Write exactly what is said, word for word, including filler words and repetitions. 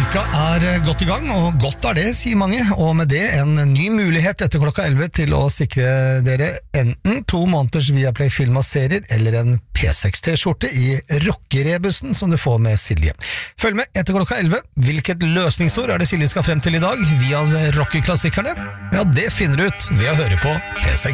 Uka er godt i gang, og godt er det, sier mange, og med det en ny mulighet etter klokka elleve til å sikre dere enten to måneders Viaplay film og serier, eller en P seks T-skjorte i rockerebussen som du får med Silje. Følg med etter klokka elleve. Hvilket løsningsord er det Silje skal frem til i dag, via rockeklassikerne? Ja, det finner du ut ved å høre på P seks.